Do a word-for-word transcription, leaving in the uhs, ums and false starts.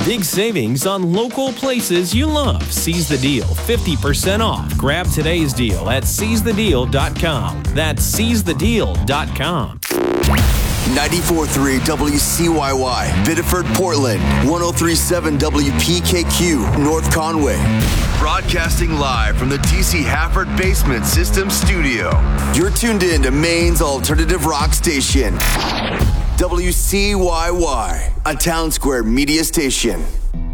Big savings on local places you love. Seize the deal. fifty percent off. Grab today's deal at seize the deal dot com. That's seize the deal dot com. ninety-four point three W C Y Y, Biddeford, Portland. one oh three point seven W P K Q, North Conway. Broadcasting live from the T C Hafford Basement System Studio. You're tuned in to Maine's alternative rock station. W C Y Y, a Town Square media station.